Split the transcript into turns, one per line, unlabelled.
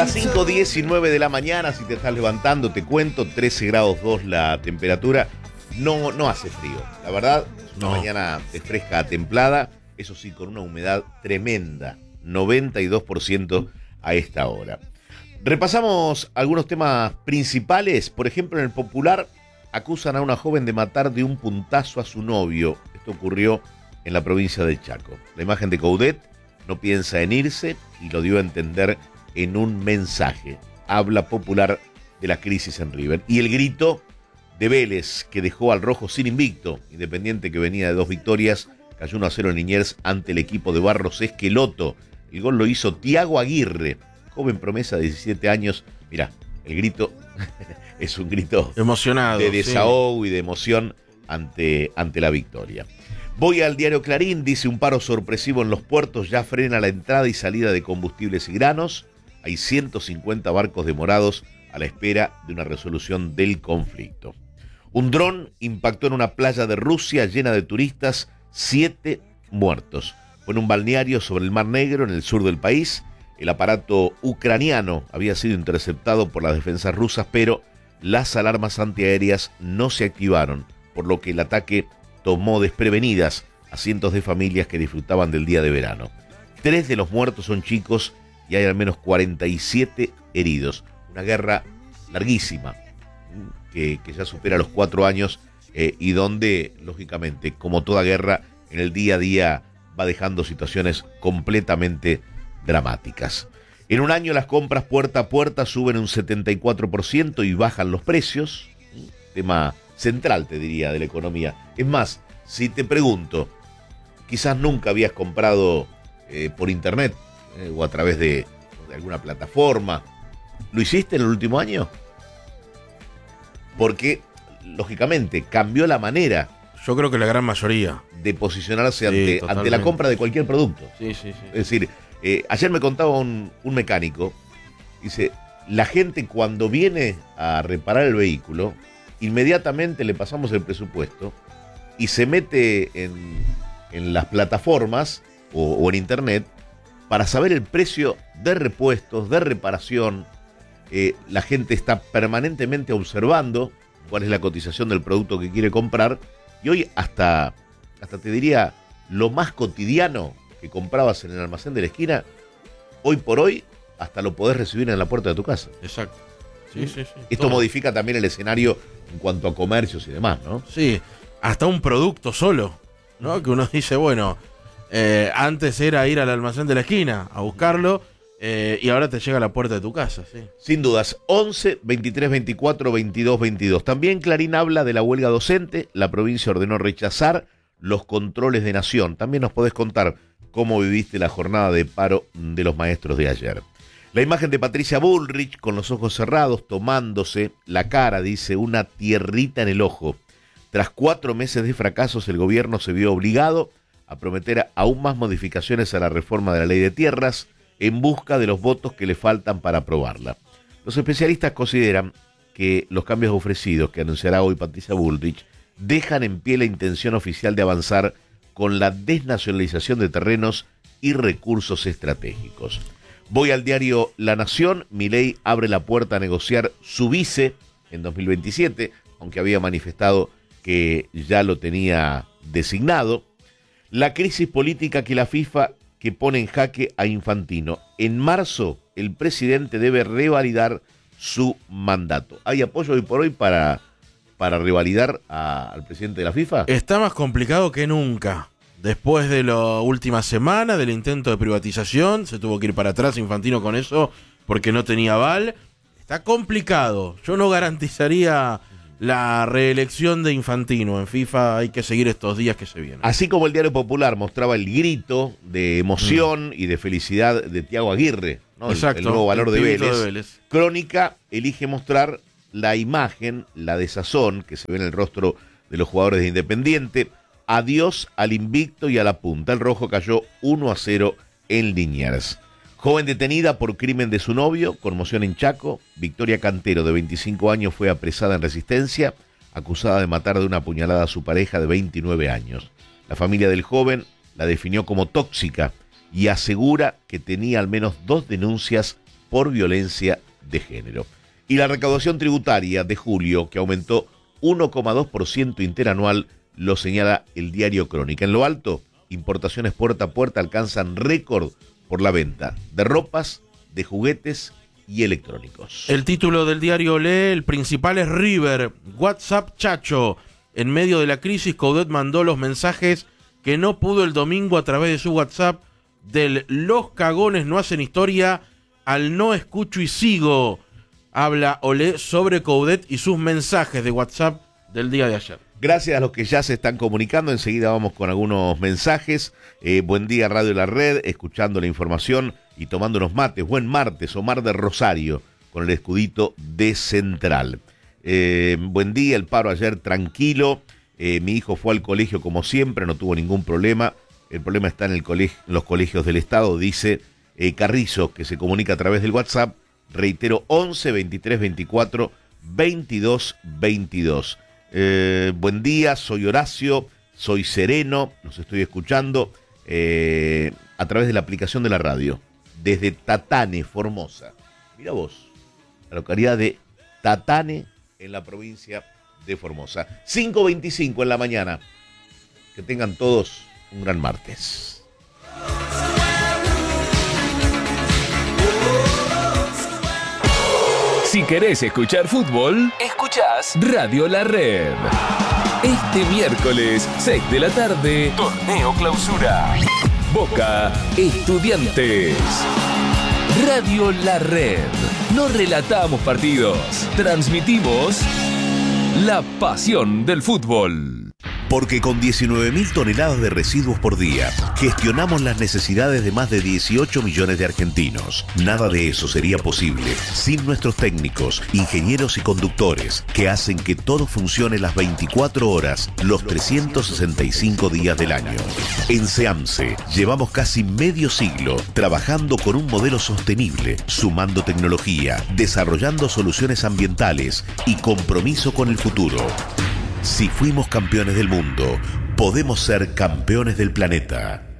las 5:19 de la mañana, si te estás levantando, te cuento, 13 grados 2 la temperatura. No hace frío, la verdad, es una mañana de fresca templada, eso sí, con una humedad tremenda, 92% a esta hora. Repasamos algunos temas principales. Por ejemplo, en el Popular acusan a una joven de matar de un puntazo a su novio. Esto ocurrió en la provincia de Chaco. La imagen de Coudet no piensa en irse y lo dio a entender en un mensaje. Habla Popular de la crisis en River. Y el grito de Vélez, que dejó al rojo sin invicto. Independiente, que venía de 2 victorias, cayó 1-0 en Liniers ante el equipo de Barros Esqueloto. El gol lo hizo Tiago Aguirre, joven promesa de 17 años. Mirá, el grito es un grito
emocionado,
de desahogo y de emoción ante la victoria. Voy al diario Clarín, dice: un paro sorpresivo en los puertos ya frena la entrada y salida de combustibles y granos. Hay 150 barcos demorados a la espera de una resolución del conflicto. Un dron impactó en una playa de Rusia llena de turistas, 7 muertos. Fue en un balneario sobre el Mar Negro, en el sur del país. El aparato ucraniano había sido interceptado por las defensas rusas, pero las alarmas antiaéreas no se activaron, por lo que el ataque tomó desprevenidas a cientos de familias que disfrutaban del día de verano. 3 de los muertos son chicos y hay al menos 47 heridos. Una guerra larguísima, que ya supera los 4 años y donde, lógicamente, como toda guerra, en el día a día va dejando situaciones completamente dramáticas. En un año las compras puerta a puerta suben un 74% y bajan los precios. Tema central, te diría, de la economía. Es más, si te pregunto, quizás nunca habías comprado por internet o a través de alguna plataforma. ¿Lo hiciste en el último año? Porque, lógicamente, cambió la manera.
Yo creo que la gran mayoría.
De posicionarse ante la compra de cualquier producto.
Sí.
Es decir, ayer me contaba un mecánico, dice, la gente cuando viene a reparar el vehículo, inmediatamente le pasamos el presupuesto y se mete en las plataformas o en internet para saber el precio de repuestos, de reparación. La gente está permanentemente observando cuál es la cotización del producto que quiere comprar, y hoy hasta te diría, lo más cotidiano que comprabas en el almacén de la esquina, hoy por hoy hasta lo podés recibir en la puerta de tu casa.
Exacto. Sí.
Esto
todo
modifica también el escenario en cuanto a comercios y demás, ¿no?
Sí, hasta un producto solo, ¿no? Que uno dice, bueno, antes era ir al almacén de la esquina a buscarlo, y ahora te llega a la puerta de tu casa, sí.
Sin dudas. 11 23 24 22 22. También Clarín habla de la huelga docente. La provincia ordenó rechazar los controles de nación. También nos podés contar cómo viviste la jornada de paro de los maestros de ayer. La imagen de Patricia Bullrich con los ojos cerrados, tomándose la cara, dice, una tierrita en el ojo. Tras 4 meses de fracasos, el gobierno se vio obligado a prometer aún más modificaciones a la reforma de la ley de tierras en busca de los votos que le faltan para aprobarla. Los especialistas consideran que los cambios ofrecidos que anunciará hoy Patricia Bullrich dejan en pie la intención oficial de avanzar con la desnacionalización de terrenos y recursos estratégicos. Voy al diario La Nación. Milei abre la puerta a negociar su vice en 2027, aunque había manifestado que ya lo tenía designado. La crisis política que la FIFA que pone en jaque a Infantino. En marzo, el presidente debe revalidar su mandato. ¿Hay apoyo hoy por hoy para revalidar al presidente de la FIFA?
Está más complicado que nunca. Después de la última semana del intento de privatización, se tuvo que ir para atrás Infantino con eso porque no tenía aval. Está complicado. Yo no garantizaría la reelección de Infantino. En FIFA hay que seguir estos días que se vienen.
Así como el Diario Popular mostraba el grito de emoción y de felicidad de Tiago Aguirre, ¿no?
Exacto,
el nuevo valor de
pibito
Vélez. Crónica elige mostrar la imagen, la desazón que se ve en el rostro de los jugadores de Independiente. Adiós al invicto y a la punta. El rojo cayó 1-0 en Liniers. Joven detenida por crimen de su novio, conmoción en Chaco. Victoria Cantero, de 25 años, fue apresada en Resistencia, acusada de matar de una puñalada a su pareja de 29 años. La familia del joven la definió como tóxica y asegura que tenía al menos 2 denuncias por violencia de género. Y la recaudación tributaria de julio, que aumentó 1,2% interanual, lo señala el diario Crónica. En lo alto, importaciones puerta a puerta alcanzan récord por la venta de ropas, de juguetes y electrónicos.
El título del diario lee: el principal es River, WhatsApp chacho. En medio de la crisis, Coudet mandó los mensajes que no pudo el domingo a través de su WhatsApp del "los cagones no hacen historia" al "no escucho y sigo". Habla Olé sobre Coudet y sus mensajes de WhatsApp del día de ayer.
Gracias a los que ya se están comunicando, enseguida vamos con algunos mensajes. Buen día, Radio La Red, escuchando la información y tomando unos mates. Buen martes, Omar de Rosario, con el escudito de Central. Buen día, el paro ayer tranquilo. Mi hijo fue al colegio como siempre, no tuvo ningún problema. El problema está en los colegios del Estado, dice Carrizo, que se comunica a través del WhatsApp. Reitero, 11 23 24 22 22. Buen día, soy Horacio, soy sereno, los estoy escuchando a través de la aplicación de la radio, desde Tatane, Formosa. Mira vos, la localidad de Tatane, en la provincia de Formosa. 5:25 en la mañana. Que tengan todos un gran martes.
Si querés escuchar fútbol, escuchás Radio La Red. Este miércoles, 6 de la tarde, Torneo Clausura. Boca Estudiantes. Radio La Red. No relatamos partidos, transmitimos la pasión del fútbol.
Porque con 19.000 toneladas de residuos por día, gestionamos las necesidades de más de 18 millones de argentinos. Nada de eso sería posible sin nuestros técnicos, ingenieros y conductores, que hacen que todo funcione las 24 horas, los 365 días del año. En SEAMSE llevamos casi medio siglo trabajando con un modelo sostenible, sumando tecnología, desarrollando soluciones ambientales y compromiso con el futuro. Si fuimos campeones del mundo, podemos ser campeones del planeta.